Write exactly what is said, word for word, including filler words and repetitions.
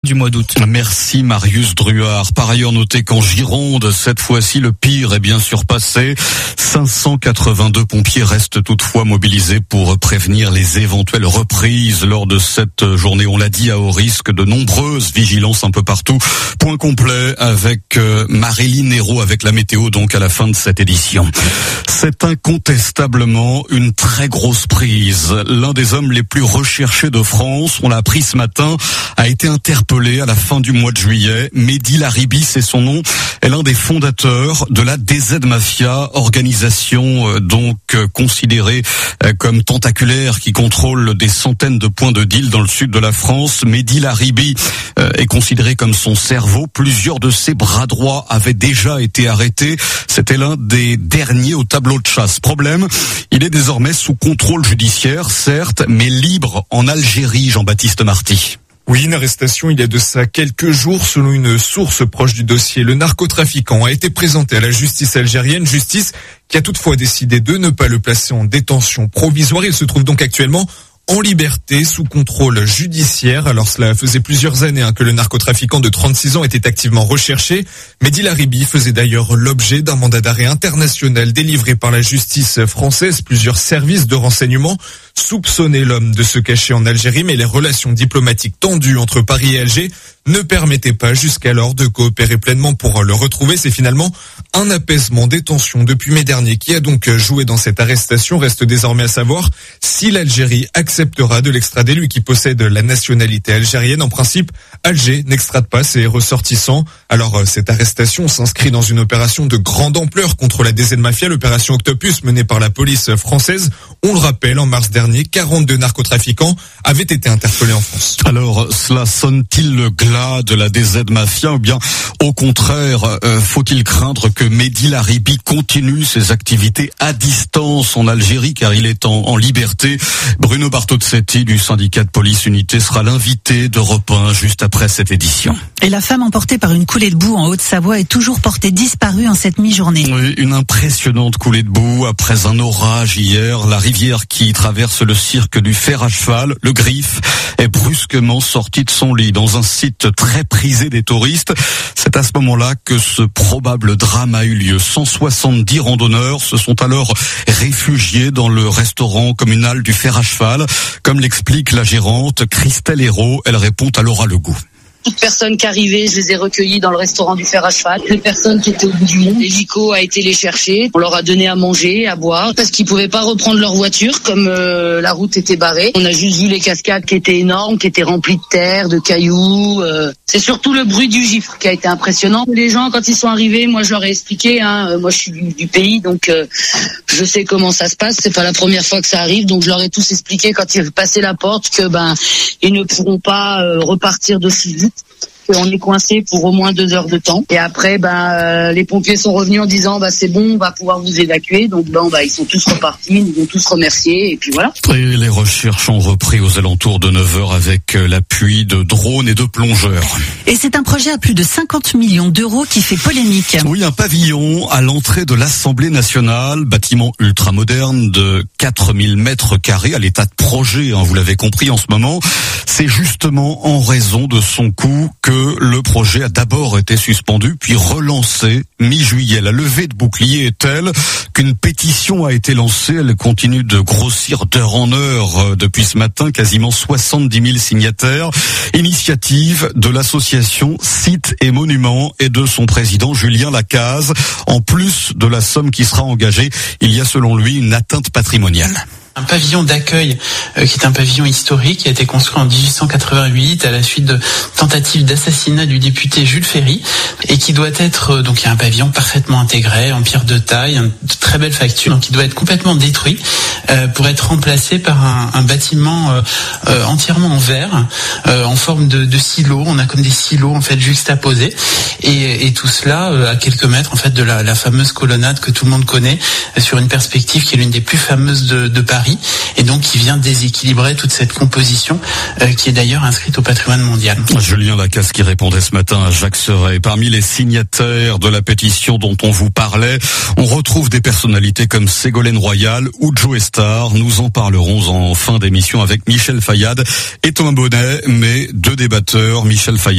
du mois d'août. Merci Marius Druard. Par ailleurs, notez qu'en Gironde, cette fois-ci, le pire est bien surpassé. cinq cent quatre-vingt-deux pompiers restent toutefois mobilisés pour prévenir les éventuelles reprises lors de cette journée. On l'a dit, à haut risque de nombreuses vigilances un peu partout. Point complet avec euh, Maréline Hérault avec la météo donc à la fin de cette édition. C'est incontestablement une très grosse prise. L'un des hommes les plus recherchés de France, on l'a appris ce matin, a été interpellé à la fin du mois de juillet. Mehdi Laribi, c'est son nom, est l'un des fondateurs de la D Z Mafia, organisation euh, donc euh, considérée euh, comme tentaculaire qui contrôle des centaines de points de deal dans le sud de la France. Mehdi Laribi euh, est considéré comme son cerveau. Plusieurs de ses bras droits avaient déjà été arrêtés. C'était l'un des derniers au tableau de chasse. Problème, il est désormais sous contrôle judiciaire, certes, mais libre en Algérie, Jean-Baptiste Marty. Oui, une arrestation il y a de ça quelques jours selon une source proche du dossier. Le narcotrafiquant a été présenté à la justice algérienne, justice qui a toutefois décidé de ne pas le placer en détention provisoire. Il se trouve donc actuellement en liberté, sous contrôle judiciaire. Alors cela faisait plusieurs années hein, que le narcotrafiquant de trente-six ans était activement recherché. Mehdi Laribi faisait d'ailleurs l'objet d'un mandat d'arrêt international délivré par la justice française. Plusieurs services de renseignement soupçonnaient l'homme de se cacher en Algérie, mais les relations diplomatiques tendues entre Paris et Alger ne permettaient pas jusqu'alors de coopérer pleinement pour le retrouver. C'est finalement un apaisement des tensions depuis mai dernier qui a donc joué dans cette arrestation. Reste désormais à savoir si l'Algérie acceptera de l'extrader, lui qui possède la nationalité algérienne. En principe, Alger n'extrade pas ses ressortissants. Alors cette arrestation s'inscrit dans une opération de grande ampleur contre la D Z Mafia, l'opération Octopus menée par la police française. On le rappelle, en mars dernier, quarante-deux narcotrafiquants avaient été interpellés en France. Alors, cela sonne-t-il le glas de la D Z Mafia ou bien au contraire, euh, faut-il craindre que Mehdi Laribi continue ses activités à distance en Algérie car il est en, en liberté? Bruno Bartozzetti du syndicat de police Unité sera l'invité d'Europe un juste après cette édition. Et la femme emportée par une coulée de boue en Haute-Savoie est toujours portée disparue en cette mi-journée. Oui, une impressionnante coulée de boue après un orage hier. La rivière qui traverse le cirque du fer à cheval, le Griffe, est brusquement sortie de son lit dans un site très prisé des touristes. C'est à ce moment-là que ce probable drame a eu lieu. cent soixante-dix randonneurs se sont alors réfugiés dans le restaurant communal du fer à cheval. Comme l'explique la gérante Christelle Hérault, elle répond à Laura Legout. Toutes personnes qui arrivaient, je les ai recueillies dans le restaurant du fer à cheval. Les personnes qui étaient au bout du monde, l'hélico a été les chercher. On leur a donné à manger, à boire, parce qu'ils pouvaient pas reprendre leur voiture comme euh, la route était barrée. On a juste vu les cascades qui étaient énormes, qui étaient remplies de terre, de cailloux. Euh. C'est surtout le bruit du gifle qui a été impressionnant. Les gens, quand ils sont arrivés, moi je leur ai expliqué. Hein, moi je suis du, du pays, donc euh, je sais comment ça se passe. C'est pas la première fois que ça arrive, donc je leur ai tous expliqué quand ils passaient la porte que ben ils ne pourront pas euh, repartir de si vite. On est coincé pour au moins deux heures de temps. Et après, ben, euh, les pompiers sont revenus en disant, bah, c'est bon, on va pouvoir vous évacuer. Donc, ben, bah, ils sont tous repartis, ils nous ont tous remerciés, et puis voilà. Et les recherches ont repris aux alentours de neuf heures avec l'appui de drones et de plongeurs. Et c'est un projet à plus de cinquante millions d'euros qui fait polémique. Oui, un pavillon à l'entrée de l'Assemblée nationale, bâtiment ultramoderne de quatre mille mètres carrés à l'état de projet, hein, vous l'avez compris en ce moment. C'est justement en raison de son coût que le projet a d'abord été suspendu, puis relancé mi-juillet. La levée de bouclier est telle qu'une pétition a été lancée. Elle continue de grossir d'heure en heure depuis ce matin, quasiment soixante-dix mille signataires. Initiative de l'association Sites et Monuments et de son président Julien Lacaze. En plus de la somme qui sera engagée, il y a selon lui une atteinte patrimoniale. Un pavillon d'accueil euh, qui est un pavillon historique qui a été construit en dix-huit cent quatre-vingt-huit à la suite de tentatives d'assassinat du député Jules Ferry et qui doit être, euh, donc il y a un pavillon parfaitement intégré en pierre de taille, un, de très belle facture, donc il doit être complètement détruit euh, pour être remplacé par un, un bâtiment euh, euh, entièrement en verre, euh, en forme de, de silo. On a comme des silos en fait juxtaposés et, et tout cela euh, à quelques mètres en fait de la, la fameuse colonnade que tout le monde connaît euh, sur une perspective qui est l'une des plus fameuses de, de Paris. Et donc qui vient déséquilibrer toute cette composition euh, qui est d'ailleurs inscrite au patrimoine mondial. Julien Lacaze qui répondait ce matin à Jacques Serret. Parmi les signataires de la pétition dont on vous parlait, on retrouve des personnalités comme Ségolène Royal ou Joe Star. Nous en parlerons en fin d'émission avec Michel Fayad et Thomas Bonnet, mais deux débatteurs, Michel Fayad